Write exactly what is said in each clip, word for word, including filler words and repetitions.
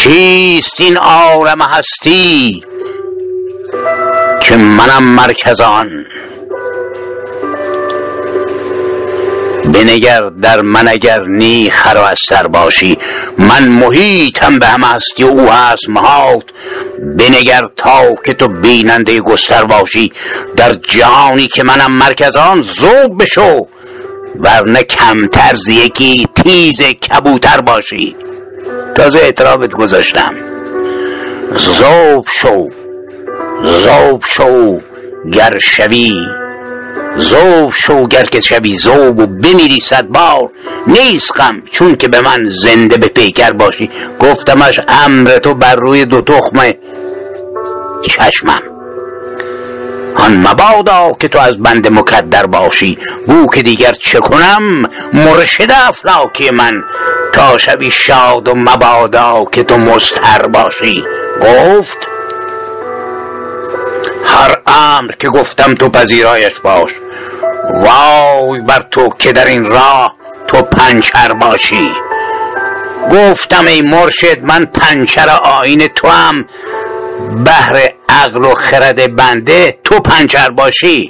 چیست این عالم هستی که منم مرکز آن؟ بنگر در من اگر نی خر و استر باشی، من محیطم به همه هستی و او هست محاط. بنگر تا که تو بیننده گستر باشی، در جهانی که منم مرکز آن ذوب بشو، ورنه کمتر ز یکی تیز کبوتر باشی. تازه اعترافت گذاشتم. ذوب شو ذوب شو گر شوی ذوب شو گر که شوی ذوب و بمیری صد بار، نیست غم چون که به من زنده به پیکر باشی. گفتمش امر تو بر روی دو تخم چشمم، آن مبادا که تو از بند مکدر باشی. بو که دیگر چه کنم مرشد افلاکی من، تا شوی شاد و مبادا که تو مضطر باشی. گفت هر امر که گفتم تو پذیرایش باش، وای بر تو که در این راه تو پنچر باشی. گفتم ای مرشد من پنچر آیین تو هم، بهر عقل و خرد بنده تو پنچر باشی.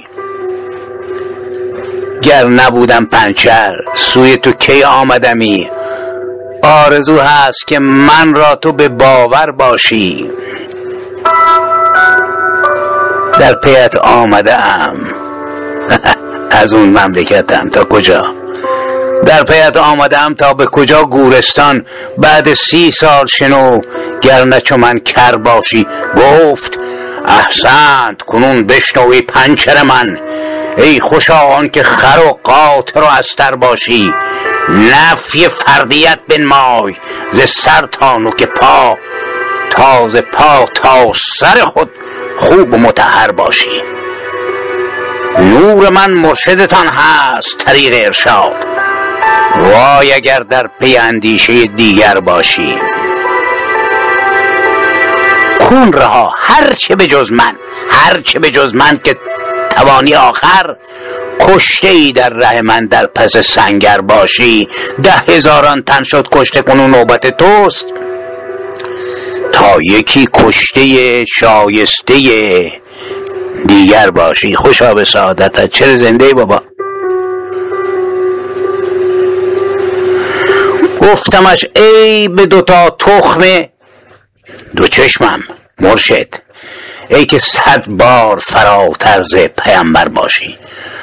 گر نبودم پنچر سوی تو کی آمدمی، آرزو هست که من را تو به باور باشی. در پیت آمدم از اون مملکتم تا کجا، در پیت آمدم تا به کجا گورستان. بعد سی سال شنو گر چو من کر باشی. گفت احسنت کنون بشنوی پنچر من، ای خوشا آن که خر و قاطر و استر باشی. نفی فردیت بنمای ز سر تا نوک پا، تازه پا تا سر خود خوب و مطهر باشی. نور من مرشدتان هست طریق ارشاد، وای اگر در پی اندیشه دیگر باشی. کون رها هر چه به جز من، هر چه به جز من که توانی آخر، کشته ای در ره من در پس سنگر باشی. ده هزاران تن شد کشته کنون نوبت توست، تا یکی کشته شایسته دیگر باشی. خوشا به سعادتت. چرا زنده ای بابا؟ گفتمش ای به دوتا تخم دو چشمم مرشد، ای که صد بار فراتر ز پیامبر باشی.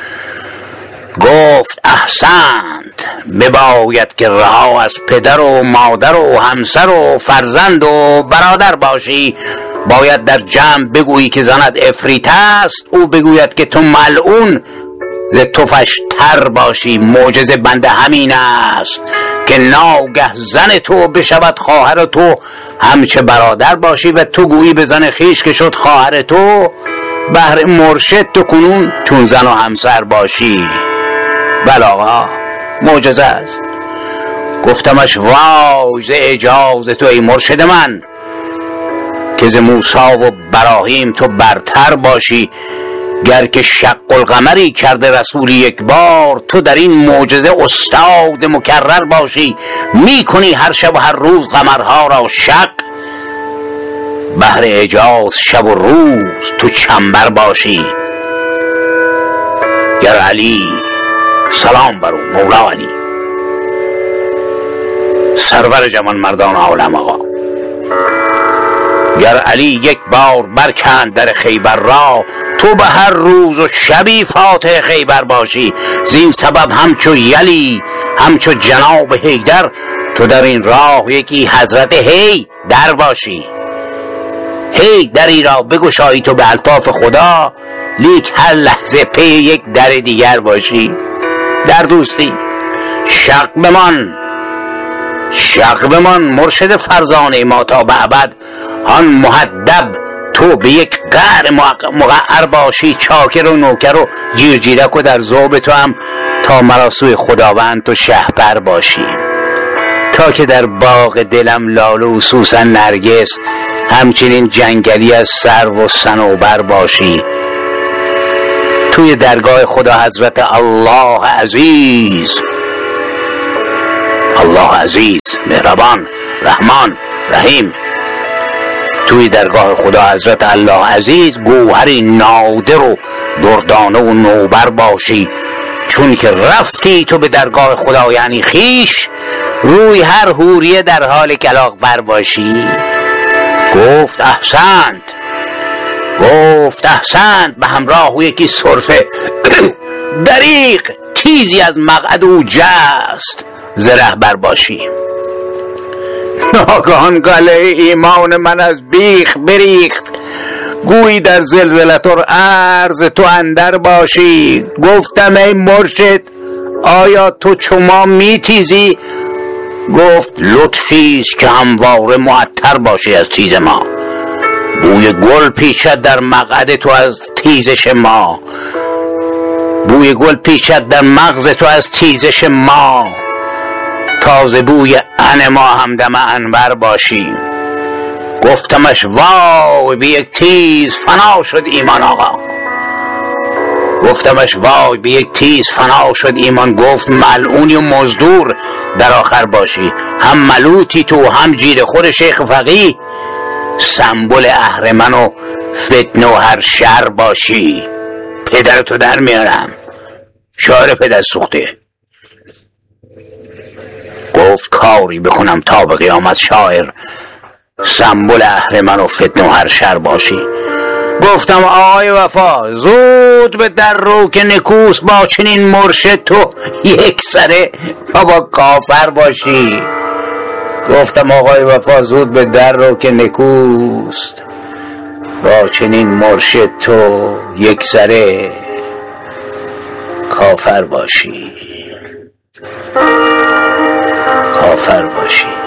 گفت احسنت بباید که رها از پدر و مادر و همسر و فرزند و برادر باشی. باید در جمع بگویی که زنت عفریت است، او بگوید که تو ملعون ز تفش تر باشی. معجزه بنده همین است که ناگه زن تو بشود خواهر تو، همچه برادر باشی و تو گویی به زن خیش که شد خواهر تو. بهر مرشد تو کنون چون زن و همسر باشی. بله آقا معجزه است. گفتمش وای ز اعجاز تو ای مرشد من، که ز موسی و براهیم تو برتر باشی. گر که شق القمری کرده رسولی یک بار، تو در این معجزه استاد مکرر باشی. می کنی هر شب و هر روز قمرها را شق، بهر اعجاز شب و روز تو چنبر باشی. گر علی سلام بر او مولا علی، سرور جوان مردان عالم آقا، گر علی یک بار برکند در خیبر را، تو به هر روز و شبی فاتح خیبر باشی. زین سبب همچو یلی همچو جناب حیدر، تو در این راه یکی حضرت هی در باشی. هی دری را بگشایی تو به الطاف خدا، لیک هر لحظه پی یک در دیگر باشی. در دوستی شق بمان شق بمان مرشد فرزانه ما تا به ابد. آن مهدب تو به یک قعر مقعر باشی. چاکر و نوکر و جیرجیرک و در ذوب تو هم تا مرا سوی خداوند تو شهپر باشی. تا که در باغ دلم لاله و سوسن نرگس، همچنین جنگلی از سرو و صنوبر باشی. توی درگاه خدا حضرت الله عزیز، الله عزیز مهربان رحمان رحیم توی درگاه خدا حضرت الله عزیز گوهری نادر و دردانه و نوبر باشی، چون که رفتی تو به درگاه خدا یعنی خیش، روی هر حوریه در حال کلاغ بر باشی. گفت احسنت، گفت احسنت، به همراه یکی صرفه دریغ تیزی از مقعد او جست زره بر باشی. ناگهان گله ایمان من از بیخ بریخت، گویی در زلزلت الارض تو اندر باشی. گفتم ای مرشد آیا تو چما میتیزی؟ گفت لطفیست که همواره معطر باشی از تیز ما، بوی گل پیچد در مقعد تو از تیزش ما، بوی گل پیچد در مغز تو از تیزش ما، تازه بوی ان ما همدم انور باشی. گفتمش وای به یک تیز فنا شد ایمان آقا، گفتمش وای به یک تیز فنا شد ایمان. گفت ملعونی و مزدور در آخر باشی، هم ملوتی تو هم جیر خور شیخ فقیه، سنبل اهرمن و فتنه و هر شر باشی. پدرتو در میارم، شاعر پدر سوخته. گفت کاری بکنم تا به قیامت شاعر، سنبل اهرمن و فتنه و هر شر باشی. گفتم آقای وفا زود به در رو که نکوس با چنین مرشد تو یک سره بابا کافر باشی. گفتم آقای وفا زود به در رو که نکوس با چنین مرشد تو یک سره کافر باشی، کافر باشی.